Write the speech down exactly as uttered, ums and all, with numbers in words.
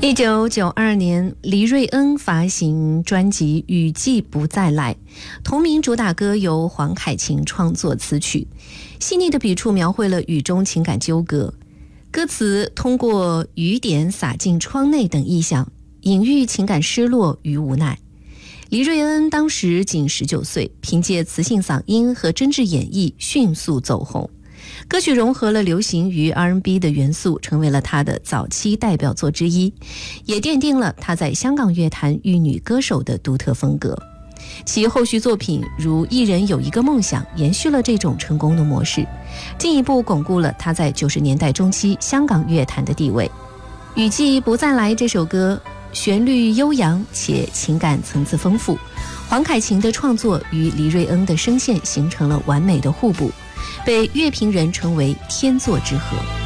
一九九二年，黎瑞恩发行专辑《雨季不再来》，同名主打歌由黄凯芹创作词曲，细腻的笔触描绘了雨中情感纠葛，歌词通过雨点洒进窗内等意象，隐喻情感失落与无奈。黎瑞恩当时仅十九岁，凭借磁性嗓音和真挚演绎迅速走红。歌曲融合了流行与 R and B 的元素，成为了他的早期代表作之一，也奠定了他在香港乐坛玉女歌手的独特风格。其后续作品如《一人有一个梦想》延续了这种成功的模式，进一步巩固了他在九十年代中期香港乐坛的地位。雨季不再来这首歌旋律悠扬且情感层次丰富，黄凯芹的创作与黎瑞恩的声线形成了完美的互补，被乐评人称为天作之合。